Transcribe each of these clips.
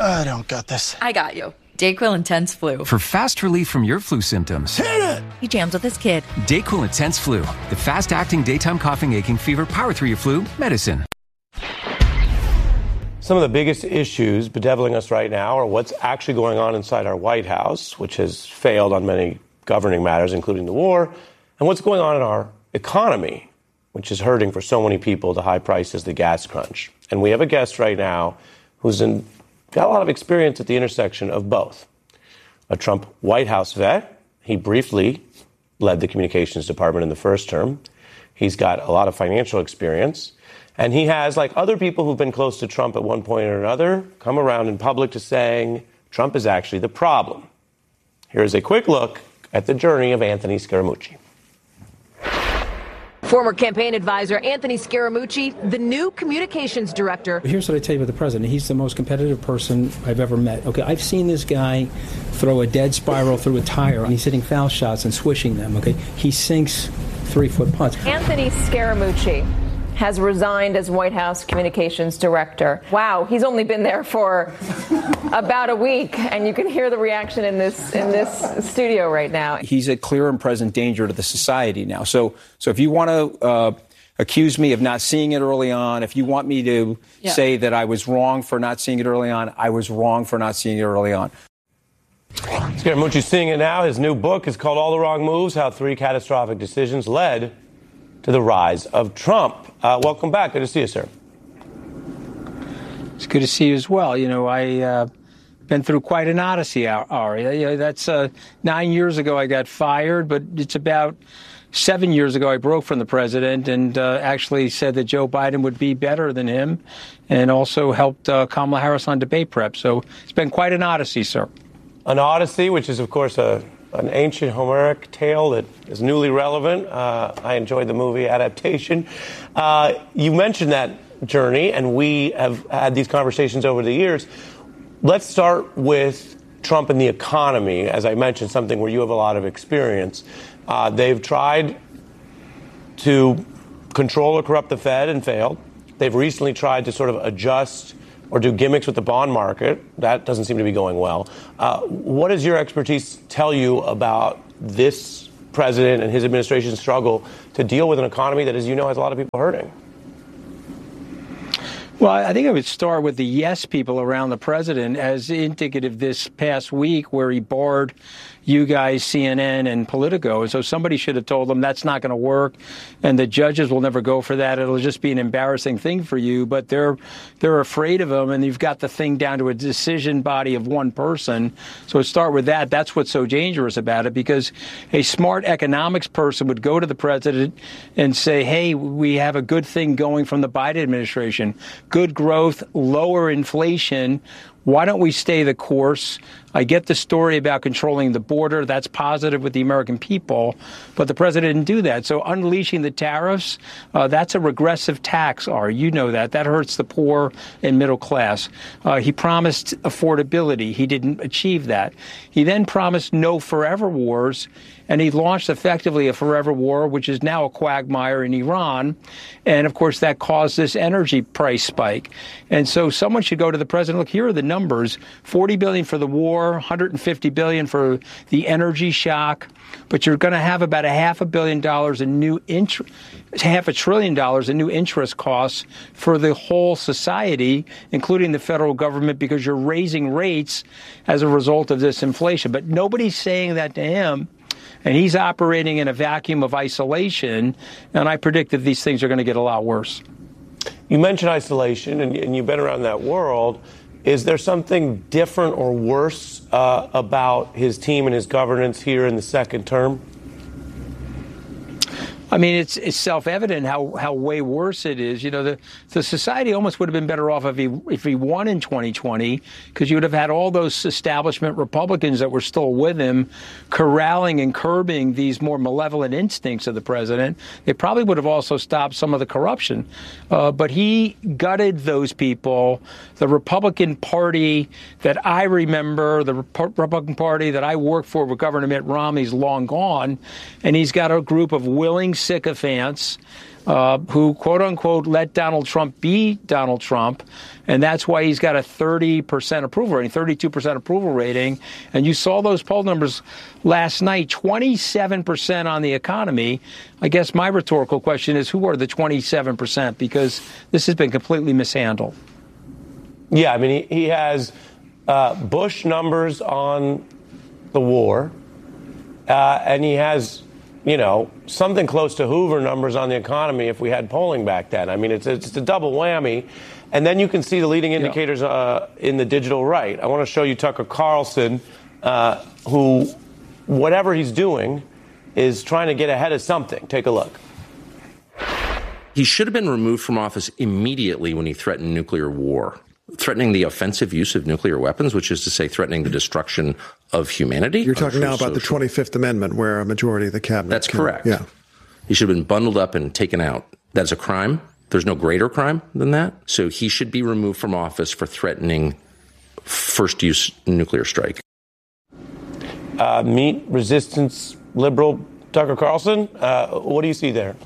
I don't got this. I got you. DayQuil Intense Flu. For fast relief from your flu symptoms. Hit it! He jams with his kid. DayQuil Intense Flu. The fast-acting daytime coughing, aching, fever, power through your flu medicine. Some of the biggest issues bedeviling us right now are what's actually going on inside our White House, which has failed on many governing matters, including the war, and what's going on in our economy, which is hurting for so many people, the high prices, the gas crunch. And we have a guest right now who's got a lot of experience at the intersection of both. A Trump White House vet. He briefly led the communications department in the first term. He's got a lot of financial experience. And he has, like other people who've been close to Trump at one point or another, come around in public to saying Trump is actually the problem. Here's a quick look at the journey of Anthony Scaramucci. Former campaign advisor Anthony Scaramucci, the new communications director. Here's what I tell you about the president. He's the most competitive person I've ever met. Okay, I've seen this guy throw a dead spiral through a tire, and he's hitting foul shots and swishing them. Okay, he sinks 3-foot putts. Anthony Scaramucci has resigned as White House communications director. Wow, he's only been there for about a week, and you can hear the reaction in this studio right now. He's a clear and present danger to the society now. So if you want to accuse me of not seeing it early on, if you want me to say that I was wrong for not seeing it early on, I was wrong for not seeing it early on. Scaramucci's seeing it now. His new book is called All the Wrong Moves: How Three Catastrophic Decisions Led to the Rise of Trump. Welcome back. Good to see you, sir. It's good to see you as well. You know, I been through quite an odyssey, Ari. You know, that's 9 years ago I got fired, but it's about 7 years ago I broke from the president and actually said that Joe Biden would be better than him, and also helped Kamala Harris on debate prep. So it's been quite an odyssey, sir. An odyssey, which is, of course, an ancient Homeric tale that is newly relevant. I enjoyed the movie adaptation. You mentioned that journey, and we have had these conversations over the years. Let's start with Trump and the economy. As I mentioned, something where you have a lot of experience. They've tried to control or corrupt the Fed and failed. They've recently tried to sort of adjust or do gimmicks with the bond market. That doesn't seem to be going well. What does your expertise tell you about this president and his administration's struggle to deal with an economy that, as you know, has a lot of people hurting? Well, I think I would start with the yes people around the president, as indicative this past week where he barred you guys, CNN and Politico. And so somebody should have told them that's not going to work, and the judges will never go for that. It'll just be an embarrassing thing for you. But they're afraid of him, and you've got the thing down to a decision body of one person. So start with that. That's what's so dangerous about it, because a smart economics person would go to the president and say, hey, we have a good thing going from the Biden administration. Good growth, lower inflation. Why don't we stay the course? I get the story about controlling the border. That's positive with the American people. But the president didn't do that. So unleashing the tariffs, that's a regressive tax, You know that. That hurts the poor and middle class. He promised affordability. He didn't achieve that. He then promised no forever wars. And he launched effectively a forever war, which is now a quagmire in Iran. And, of course, that caused this energy price spike. And so someone should go to the president. Look, here are the numbers. $40 billion for the war, $150 billion for the energy shock. But you're going to have about $500 billion in new $500 billion in new interest costs for the whole society, including the federal government, because you're raising rates as a result of this inflation. But nobody's saying that to him. And he's operating in a vacuum of isolation, and I predict that these things are going to get a lot worse. You mentioned isolation, and you've been around that world. Is there something different or worse about his team and his governance here in the second term? I mean, it's self-evident how way worse it is. You know, the society almost would have been better off if he won in 2020, because you would have had all those establishment Republicans that were still with him corralling and curbing these more malevolent instincts of the president. They probably would have also stopped some of the corruption. But he gutted those people. The Republican Party that I remember, the Republican Party that I worked for with Governor Mitt Romney, is long gone. And he's got a group of willing sycophants who, quote unquote, let Donald Trump be Donald Trump. And that's why he's got a 30% approval rating, 32% approval rating. And you saw those poll numbers last night, 27% on the economy. I guess my rhetorical question is, who are the 27%? Because this has been completely mishandled. Yeah, I mean, he has Bush numbers on the war, and he has, something close to Hoover numbers on the economy if we had polling back then. I mean, it's a double whammy. And then you can see the leading indicators in the digital right. I want to show you Tucker Carlson, who, whatever he's doing, is trying to get ahead of something. Take a look. He should have been removed from office immediately when he threatened nuclear war, threatening the offensive use of nuclear weapons, which is to say threatening the destruction of humanity. You're talking now about the 25th Amendment, where a majority of the cabinet. That's correct. Yeah. He should have been bundled up and taken out. That's a crime. There's no greater crime than that. So he should be removed from office for threatening first-use nuclear strike. Meet resistance liberal Tucker Carlson. What do you see there?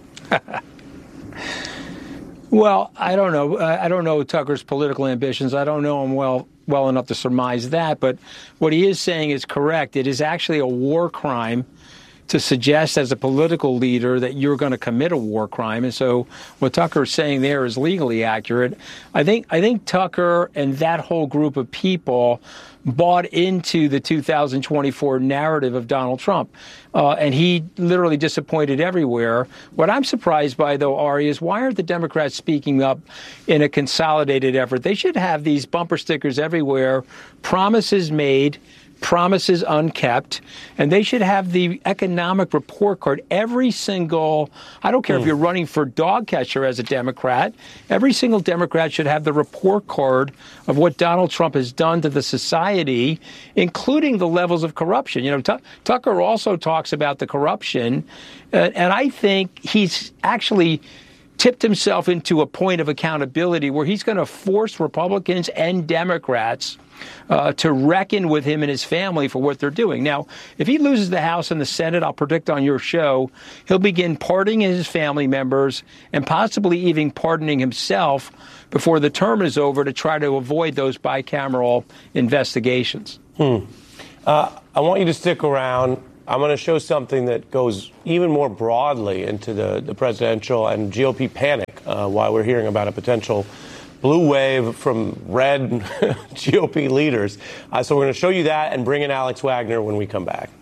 Well, I don't know. I don't know Tucker's political ambitions. I don't know him well enough to surmise that. But what he is saying is correct. It is actually a war crime to suggest as a political leader that you're going to commit a war crime. And so what Tucker is saying there is legally accurate. I think Tucker and that whole group of people bought into the 2024 narrative of Donald Trump. And he literally disappointed everywhere. What I'm surprised by, though, Ari, is why aren't the Democrats speaking up in a consolidated effort? They should have these bumper stickers everywhere, promises made, promises unkept, and they should have the economic report card. Every single, I don't care if you're running for dog catcher as a Democrat, every single Democrat should have the report card of what Donald Trump has done to the society, including the levels of corruption. Tucker also talks about the corruption, and I think he's actually tipped himself into a point of accountability where he's going to force Republicans and Democrats to reckon with him and his family for what they're doing. Now, if he loses the House and the Senate, I'll predict on your show, he'll begin pardoning his family members and possibly even pardoning himself before the term is over to try to avoid those bicameral investigations. I want you to stick around. I'm going to show something that goes even more broadly into the presidential and GOP panic while we're hearing about a potential blue wave from red GOP leaders. So we're going to show you that and bring in Alex Wagner when we come back.